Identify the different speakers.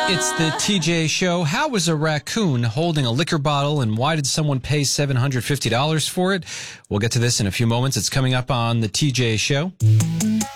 Speaker 1: It's the TJ Show. How was a raccoon holding a liquor bottle, and why did someone pay $750 for it? We'll get to this in a few moments. It's coming up on the TJ Show.